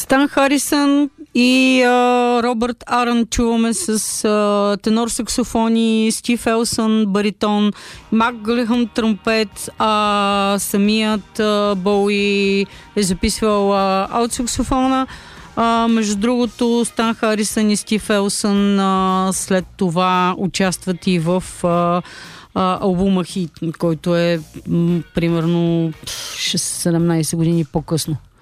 Стан Харисън и Робърт Арън чуваме с тенор саксофони, Стив Елсън баритон, Мак Глехъм тромпет, самият Боуи е записвал аут саксофона. Между другото, Стан Харисън и Стив Елсън след това участват и в албума Хит, който е примерно 17 години по-късно.